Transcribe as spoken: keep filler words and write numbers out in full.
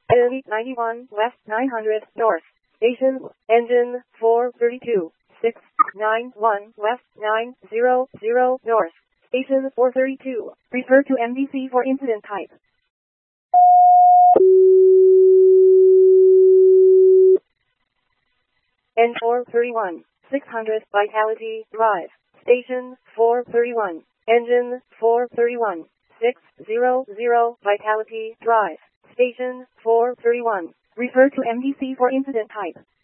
N ninety-one West nine hundred North. Station, engine four thirty-two. six nine one West nine hundred North. Station four thirty-two. Refer to M D C for incident type. N four thirty-one. six hundred Vitality Drive. Station four thirty-one. Engine four thirty-one. six hundred Vitality Drive. Station four thirty-one. Refer to M D C for incident type.